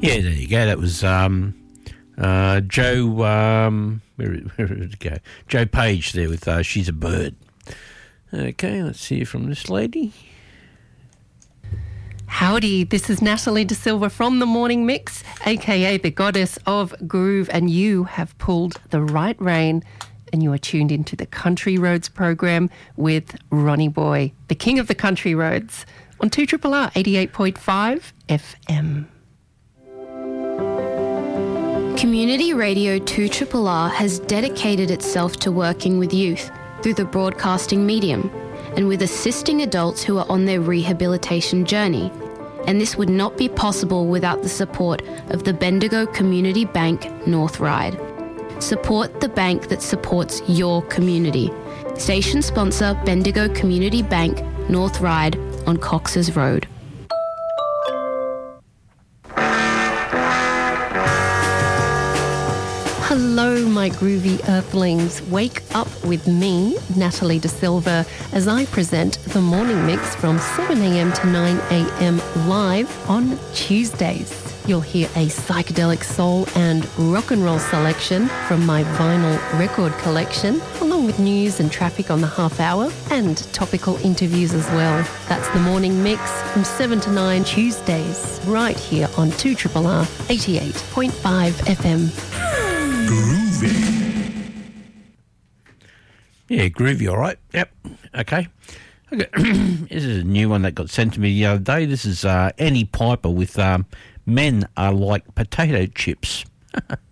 Yeah, there you go. That was Joe. Where did it go? Joe Page there with "She's a Bird." Okay, let's hear from this lady. Howdy, this is Natalie De Silva from The Morning Mix, aka the Goddess of Groove, and you have pulled the right rein and you are tuned into the Country Roads program with Ronnie Boy, the king of the country roads, on 2RRR 88.5 FM. Community Radio 2RRR has dedicated itself to working with youth through the broadcasting medium and with assisting adults who are on their rehabilitation journey. And this would not be possible without the support of the Bendigo Community Bank North Ryde. Support the bank that supports your community. Station sponsor Bendigo Community Bank North Ryde on Cox's Road. Hello, my groovy earthlings. Wake up with me, Natalie De Silva, as I present the morning mix from 7 a.m. to 9 a.m. live on Tuesdays. You'll hear a psychedelic soul and rock and roll selection from my vinyl record collection, along with news and traffic on the half hour and topical interviews as well. That's the morning mix from 7 to 9 Tuesdays, right here on 2RRR 88.5 FM. Groovy. Yeah, groovy, all right. Yep. Okay. This is a new one that got sent to me the other day. This is Annie Piper with Men Are Like Potato Chips.